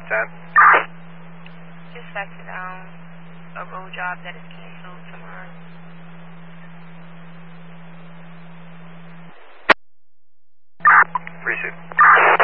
10. Just faxed down a road job that is canceled tomorrow. Appreciate it.